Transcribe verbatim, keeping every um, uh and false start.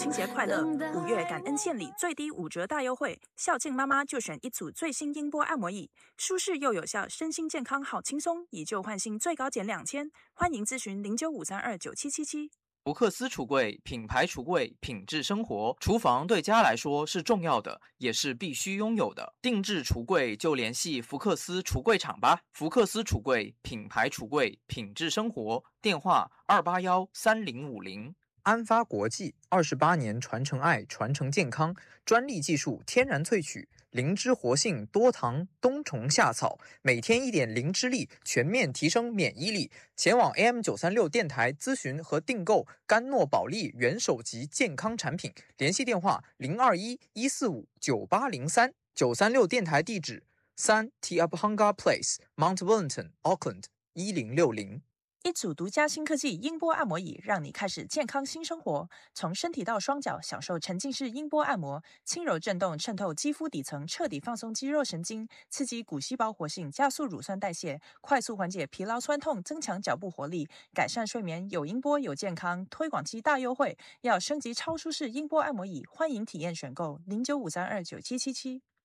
亲节快乐！五月感恩献礼最低五折大优惠，孝敬妈妈就选一组最新音波按摩椅，舒适又有效，身心健康好轻松，以旧换新最高减两千。欢迎咨询零九五三二九七七七。 福克斯橱柜，品牌橱柜，品质生活。厨房对家来说是重要的，也是必须拥有的。定制橱柜就联系福克斯橱柜厂吧。福克斯橱柜，品牌橱柜，品质生活。电话二八幺三零五零。 安发国际二十八年传承爱，传承健康，专利技术，天然萃取，灵芝活性，多糖，冬虫夏草，每天一点灵芝力，全面提升免疫力。前往 A M 九三六电台咨询和订购甘诺宝利元首级健康产品，联系电话零二一一四五九八零三。九三六电台地址三 Te Apahanga Place Mount Wellington Auckland 一零六零。 一组独家新科技音波按摩椅，让你开始健康新生活。从身体到双脚，享受沉浸式音波按摩，轻柔震动渗透肌肤底层，彻底放松肌肉神经，刺激骨细胞活性，加速乳酸代谢，快速缓解疲劳酸痛，增强脚部活力，改善睡眠。有音波有健康，推广期大优惠，要升级超舒适音波按摩椅，欢迎体验选购零九五三二九七七七。